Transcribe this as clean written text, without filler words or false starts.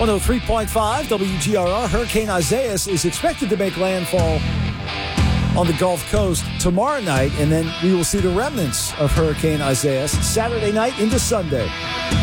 103.5 WGRR. Hurricane Isaias is expected to make landfall on the Gulf Coast tomorrow night, and then we will see the remnants of Hurricane Isaias Saturday night into Sunday.